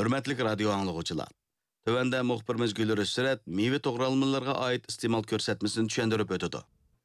Hürmetlik radyo anlıqçılar. Tövende muhbirimiz Gülür Üstüret, meyve toğralmalarına ait istimal körsətmesini düşendirip ötüdü.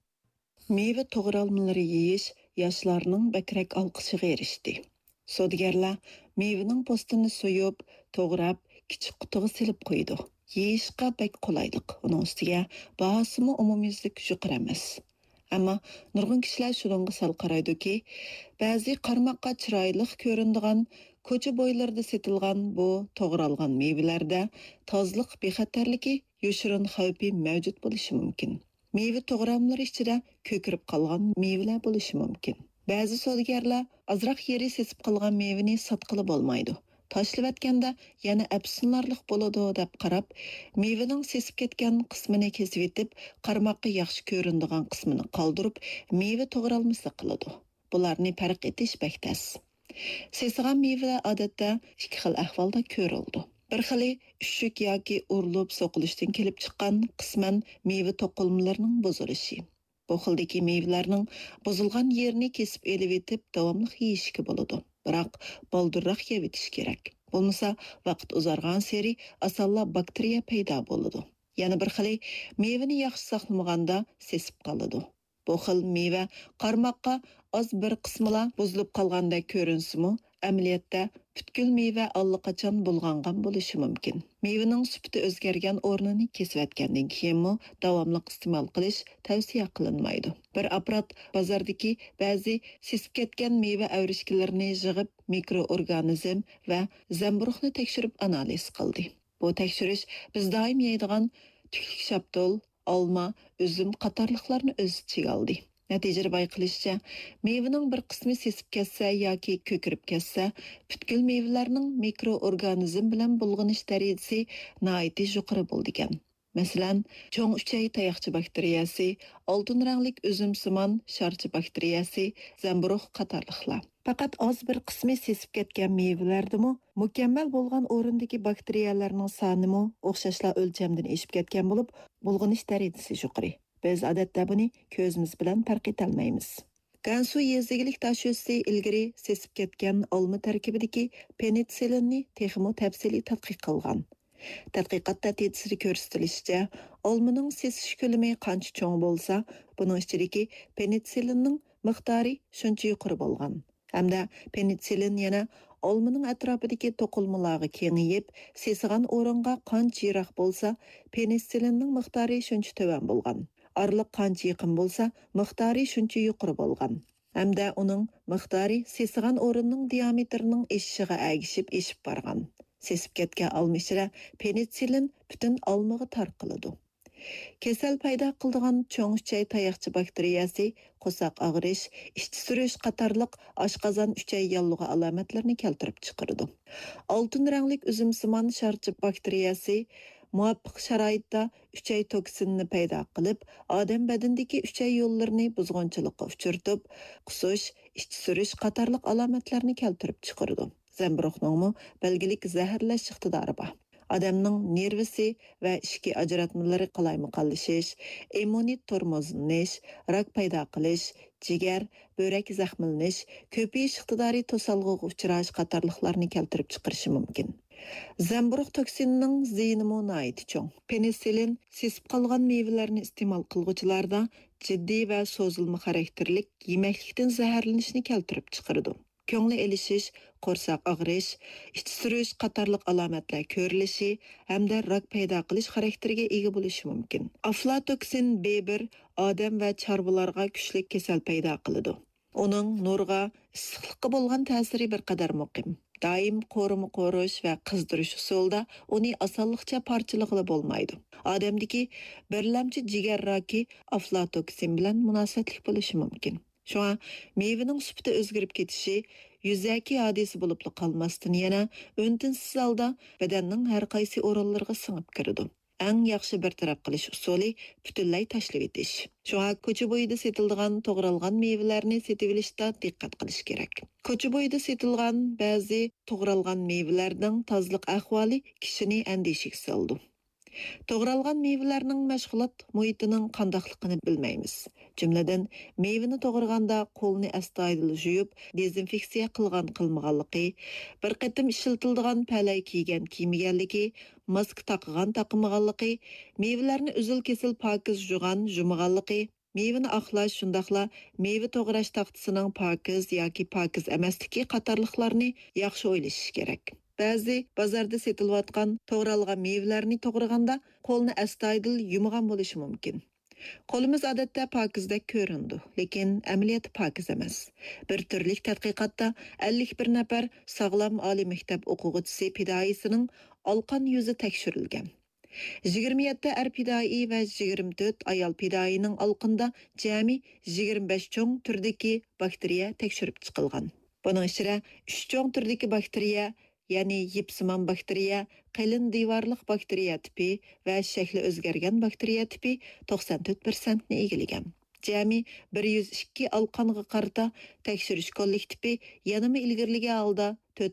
Meyve toğralmaları yeyiş yaşlarının bekrek alqışıga erişdi. Sodigerler meyvenin postunu soyup, toğrap, kichik qutuga silip qo'ydi. Yeyishqa bek qulaylik. Uning ustiga bahosimi umumyuzlik yuqori emas. Ammo nurg'un kishilar shunga sal qaraydi-ki, ba'zi qarmoqqa chiroyli ko'rinadigan ko'cha bo'ylarida setilgan bu to'g'ralgan meyvelarda tozliq bexatarligi yoshirin xavfi mavjud bo'lishi mumkin. Meyve to'g'ramlari ichida ko'kirib qolgan meyvelar bo'lishi mumkin. Ba'zi savdogarlar azroq yeri sesib qolgan meyvani sotqili bo'lmaydi. Tashlab yana absinlarlik bo'ladi deb qarab, meyvening sesib ketgan qismini kesib etib, qarmoqqa yaxshi ko'rinadigan qismini qoldirib, meyve to'g'ralmasi qiladi. Bularni farq etish bektas. Sesigan meyvelar odatda ikki xil ahvolda ko'rildi. Bir xili ushuk yoki urilib so'qilishdan kelib chiqqan qisman meyve to'qilmalarining buzilishi. Bu xildagi meyvelarning buzilgan yerini kesib elib etib davomli yeyishga bo'ladi. Biroq baldirroq yeb etish kerak. Bo'lmasa vaqt uzargan seri asalla bakteriya paydo bo'ladi. Yana bir xili meyvani yaxshi saqlamaganda sesib qoladi. Bu xil meyve qarmoqqa az bir qismila buzilib qolganda ko'rinsimi, amaliyotda butkul meyve allaqachon bulg'angan bo'lishi mumkin. Meyvening sifati o'zgargan o'rnini kesib o'tgandan keyinmi davomli iste'mol qilish tavsiya qilinmaydi. Bir apparat bozordagi ba'zi sesib ketgan meyve avrishkilarini yig'ib mikroorganizm va zamburug'ni tekshirib analiz qildi. Bu tekshirish biz doim yeydigan tuklik shaptol, olma, üzüm qatorliqlarni o'z ichiga oldi. Natijada bayqilishicha, meyvening bir qismi sesib ketsa yoki ko'kirib ketsa, butkul meyvelarning mikroorganizm bilan bulg'anish darajasi nihoyatda yuqori bo'lgan. Masalan, cho'ng uchay tayoqcha bakteriyasi, oltin ranglik üzümsimon sharchi bakteriyasi, zamburug' qatorliqlar. Faqat oz bir qismi sesib ketgan meyvelardimi mukammal bo'lgan o'rindagi bakteriyalarning sonimi o'xshashlar o'lchamdan eshib ketgan bo'lib, bulg'anish darajasi yuqori. Biz odatda buni ko'zimiz bilan farq etolmaymiz. Gansu yezigilik tashxisi ilgari sesib ketgan olma tarkibidagi penitsillinni texmo tafsiliy tadqiq qilgan. Tadqiqot natijasida ko'rsatilishicha, olmaning sesish ko'lami qancha cho'ng bo'lsa, buning ichidagi penitsillinning miqdori shuncha yuqori bo'lgan. Hamda penitsillin yana olmaning atrofidagi to'qilmalarga kengayib, sesigan o'ringa qancha yiroq bo'lsa, penissillinning miqdori shuncha to'van bo'lgan. Arliq qancha yaqin bo'lsa, miqdori shuncha yuqori bo'lgan. Hamda uning miqdori sesigan o'rinning diametrining eshishiga agishib eshib borgan. Sesib ketgan olma ichida penitsillin butun olmaga tarqaladi. Kasal paydo qiladigan cho'ng'uchay tayoqcha bakteriyasi qo'saq og'rish, ishchi surish qatorliq oshqozon uchay yallig'i alomatlarini keltirib chiqaradi. Oltin ranglik üzümsimon sharchi bakteriyasi muvaffaq sharoitda uchay toksinni paydo qilib, odam badanidagi uchay yo'llarini buzg'unchilikqa uchirtib, qusish, ishchi surish qatorliq alomatlarni keltirib chiqaradi. Zamburug'ning belgilik zaharlash iqtidori bor. Adamning nervisi va ishki ajratmalari qalaymiqallashish, immunit tormozlanish, rak paydo qilish, jigar, börak zaxmlanish, ko'payish iqtidori to'salg'iga uchrash qatorliqlarni keltirib chiqarishi mumkin. Zamburug' toksinining ziyni nihoyat cho'ng. Penisillin sesib qolgan meyvelarni iste'mol qiluvchilarda jiddiy va so'zilma xarakterlik yemaklikdan zaharlanishni keltirib chiqaradi. Ko'ngli elishish, qo'rsoq og'rish, ichki surish qatorliq alomatlar ko'rilishi hamda rak paydo qilish xarakteriga ega bo'lishi mumkin. Aflatoksin B1 odam va chorvalarga kuchli kasal paydo qiladi. Uning nurga, issiqlikqa bo'lgan ta'siri bir qadar muqim. Daim qoruma qo'rish va qizdirish usulida uni osonlikcha parchalag'ili bo'lmaydi. Odamdagi birlamchi jigar raki aflatoksin bilan munosabatli bo'lishi mumkin. Şoňa meyvening sifati o'zgarib ketishi yuzaki hadisi bo'lib qolmasdan yana o'ntinsiz holda badanning har qaysi o'rinlariga singib kiradi. Eng yaxshi bartaraf qilish usuli butunlay tashlab etish. Şoňa ko'cha bo'yida setilgan to'g'ralgan meyvelarni setib olishda diqqat qilish kerak. Ko'cha bo'yida setilgan ba'zi to'g'ralgan meyvelarning tozalik ahvoli kishini andishiga soldi. To'g'ralgan meyvelerning mashg'ulot muhitining qandaqligini bilmaymiz. Jumladan, meyveni to'g'raganda qo'lni astoydil yuvib, dezinfeksiya qilmaganligi, bir qatim ishlatiladigan palay kiygan kiymaganligi, mask taqgan taqmaganligi, meyvelarni uzil-kesil pokiz jumaganligi, meyveni aqlash shundaqla meyve to'g'rash taxtasining pokiz yoki pokiz emasligi qatorliqlarni yaxshi o'ylash kerak. Ba'zi bozorda setilayotgan to'g'ralgan meyvelarni to'g'raganda qo'lni astoydil yumagan bo'lishi mumkin. Qo'limiz odatda pokizdek ko'rindi, lekin amaliyoti pokiz emas. Bir turlik tadqiqotda 51 nafar sog'lom oliy maktab o'quvchisi fidoyisining olqon yuzi tekshirilgan. 27 er pidai va 24 ayol pidaining olqinda jami 25 cho'ng turdagi bakteriya tekshirib chiqilgan. Buning ichida 3 cho'ng turdagi bakteriya, ya'ni yipsimon bakteriya, qalin divorliq bakteriya tipi va shakli o'zgargan bakteriya tipi 94% ni egallagan. Jami 102 olqonga qarata tekshirish kollektivi yanama ilgirligi holda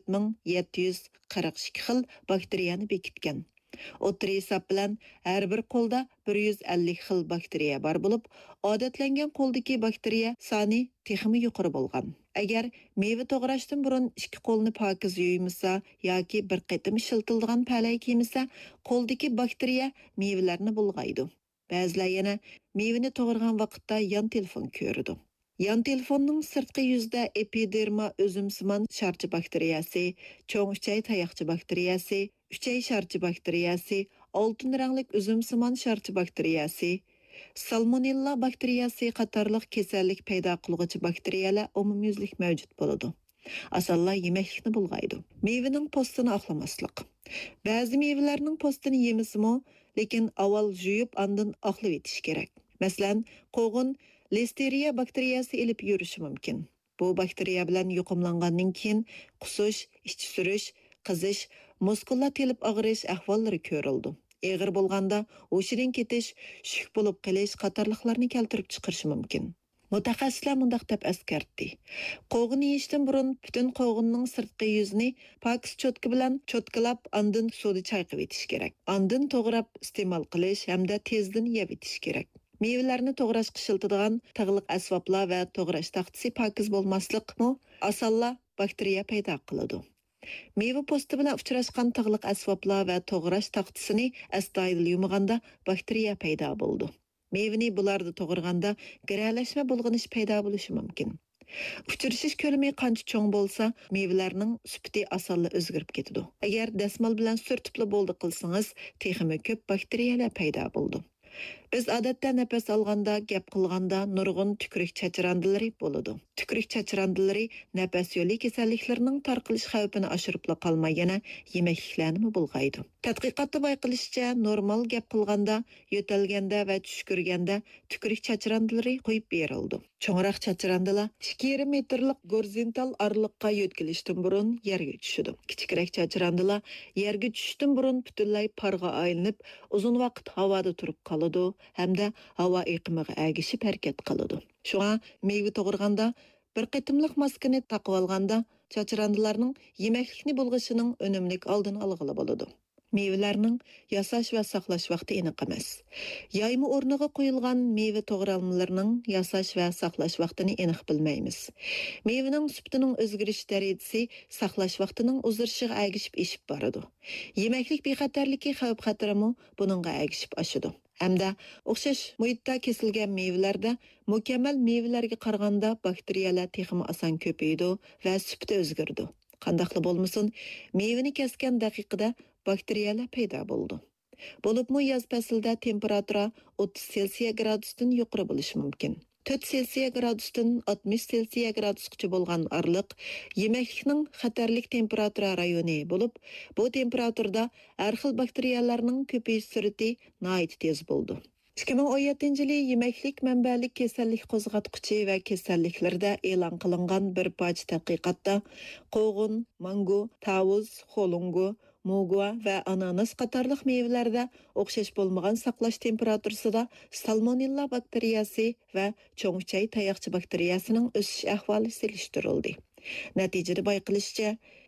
4742 xil bakteriyani bekitgan. O'ttir hisob bilan har bir qo'lda 150 xil bakteriya bor bo'lib, odatlangan qo'ldagi bakteriya soni texmi yuqori bo'lgan. Agar meyve to'g'rashdan burun ikki qo'lni pokiz yuymasa yoki bir qatim ishlatiladigan palay kiymasa, qo'ldagi bakteriya meyvelarni bulg'aydi. Ba'zilar yana meyveni to'g'ragan vaqtda yon telefon ko'radi. Yan telefonning sirtqi yuzda epiderma o'zimsimon sharchi bakteriyasi, cho'ng uchay tayoqchi bakteriyasi, uchay sharchi bakteriyasi, oltin ranglik o'zimsimon sharchi bakteriyasi, salmonella bakteriyasi qatorliq kasallik paydo qiluvchi bakteriyalar umumyuzlik mavjud bo'ladi. Asallar yemeklikni bulg'aydi. Meyvening postini oqlamaslik. Ba'zi meyvelarning postini yemisimi, lekin avval yuyib andin oqlab etish kerak. Masalan, qo'g'in Listeriya bakteriyasi ilib yurishi mumkin. Bu bakteriya bilan yuqumlangandan keyin qusish, ichki surish, qizish, muskullar telib og'rish ahvollari ko'rildi. Eg'ir bo'lganda o'shidan ketish, shuk bo'lib qolish qatorliqlarni keltirib chiqarishi mumkin. Mutaxassislar mundaq deb eskartdi. Qo'g'in yeyishdan burun butun qo'g'inning sirtqi yuzini pokiz cho'tka bilan cho'tkalab, andin suvda chayqab etish kerak. Andin to'g'rab iste'mol qilish hamda tezdan yeb etish kerak. Meyvelarni to'g'rash qishiltadigan tag'liq asboblar va to'g'rash taxtasi pokiz bo'lmaslikmi osonla bakteriya paydo qiladi. Meyve posti bilan uchrashgan tag'liq asboblar va to'g'rash taxtasini astoydil yumaganda bakteriya paydo bo'ldi. Meyveni bularda to'g'raganda giralashma bulg'anish paydo bo'lishi mumkin. Uchrashish ko'lami qancha cho'ng bo'lsa, meyvelarning sifati osonla o'zgarib ketadi. Agar dasmal bilan surtibli bo'ldi qilsangiz, texmi ko'p bakteriyalar paydo bo'ldi. Biz odatda nafas olganda, gap qilganda nurg'un tükürük chachirandilari bo'ladi. Tükürük chachirandilari nafas yo'li kasalliklarining tarqalish xavfini oshirib qolmay yana yemekliklarni bulg'aydi. Tadqiqotda bayqilishicha, normal gap qilganda, yo'talganda va tushkurganda tükürük chachirandilari qo'yib berildi. Cho'ngroq chachirandilar 2,5 metrlik gorizontal oraliqqa yo'tkilishdan burun yerga tushadi. Kichikroq chachirandilar yerga tushishdan burun butunlay parga aylanib, uzun vaqt havoda turib qoladi hamda havo iqimiga agishib harakat qiladi. Shunga meyve to'g'raganda bir qatimliq maskani taqib olganda chachirandilarning yemeklikni bulg'ishining unumli oldini olg'ili bo'ladi. Meyvelarning yasash va saqlash vaqti aniq emas. Yayma o'rniga qo'yilgan meyve to'g'ralmalarining yasash va saqlash vaqtini aniq bilmaymiz. Meyvening sifatining o'zgarish darajasi saqlash vaqtining uzurishiga agishib eshib boradi. Yemeklik bexatarligi xavf-xatarimi buningga agishib oshadi. Hamda o'xshash muhitda kesilgan meyvelarda mukammal meyvelarga qaraganda bakteriyalar texmi oson ko'paydi va sifati o'zgardi. Qandaqli bo'lmasin, meyveni kesgan daqiqada bakteriyalar paydo bo'ldi. Bo'libmi yoz faslida temperatura 30 Selsiya gradusdan yuqori bo'lishi mumkin. 4 Selsiya gradusdan 60 Selsiya gradusgacha bo'lgan oraliq yemeklikning xatarlik temperatura rayoni bo'lib, bu temperaturada har xil bakteriyalarning ko'payish sur'ati nihoyat tez bo'ldi. 2017-yili yemeklik manbalik kasallik qo'zg'atquchi va kasalliklarda e'lon qilingan bir parcha tadqiqotda qo'g'in, mango, tavus, xolungu, mugva va ananas qatorliq meyvelarda o'xshash bo'lmagan saqlash temperaturasida salmonella bakteriyasi va cho'ngchay tayoqchi bakteriyasining o'sish ahvoli selishtirildi. Natijada bayqilishicha,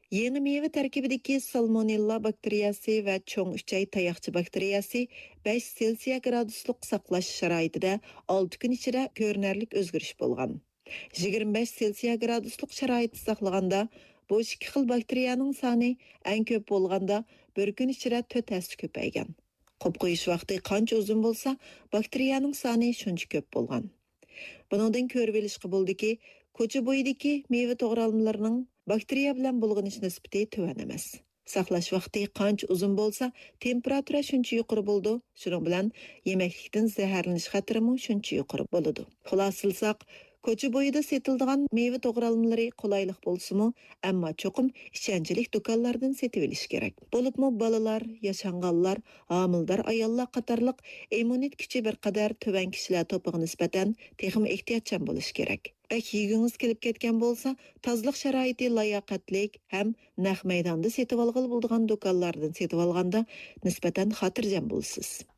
Yeni meyve tarkibidagi salmonella bakteriyasi va cho'ng uchay tayoqchi bakteriyasi 5 Selsiya graduslik saqlash sharoitida 6 kun ichida ko'rinarli o'zgarish bo'lgan. 25 Selsiya graduslik sharoitda saqlaganda bu ikki xil bakteriyaning soni eng ko'p bo'lganda bir kun ichida 4 hassa ko'paygan. Qo'p qo'yish vaqti qancha uzun bo'lsa, bakteriyaning soni shuncha ko'p bo'lgan. Buningdan ko'rib olishga bo'ldiki, ko'cha bo'yidagi meva to'g'ralmalarining bakteriya bilan bulg'anish nisbati tuvan emas. Saqlash vaqti qancha uzun bo'lsa, temperatura shuncha yuqori bo'ldi. Shuning bilan yemeklikdan zaharlanish xatarimi shuncha yuqori bo'ladi. Xulosalsak, ko'cha bo'yida setiladigan meva to'g'ralmalari qulaylik bo'lsa-mu, ammo cho'qim ishonchlik do'konlardan setib olish kerak. Bo'libmi bolalar, yashanganlar, homildor ayollar qatorliq immunit kuchi bir qadar tuvan kishilar to'piga nisbatan texim ehtiyotchan bo'lish kerak. Bak yegingiz kelib ketgan bo'lsa, tozalik sharoiti layoqatlik ham naq maydonda setib olg'il bo'lgan do'konlardan setib olganda nisbatan xotirjam bo'lsiz.